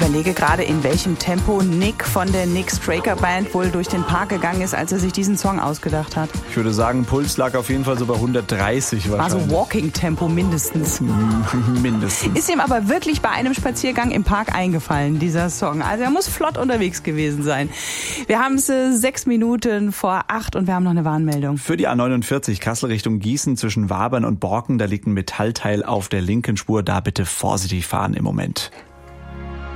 überlege gerade, in welchem Tempo Nick von der Nick Straker Band wohl durch den Park gegangen ist, als er sich diesen Song ausgedacht hat. Ich würde sagen, Puls lag auf jeden Fall so bei 130 wahrscheinlich. Also Walking-Tempo mindestens. Mindestens. Ist ihm aber wirklich bei einem Spaziergang im Park eingefallen, dieser Song. Also er muss flott unterwegs gewesen sein. Wir haben es 6 Minuten vor 8 und wir haben noch eine Warnmeldung. Für die A49 Kassel Richtung Gießen zwischen Wabern und Borken, da liegt ein Metallteil auf der linken Spur. Da bitte vorsichtig fahren im Moment.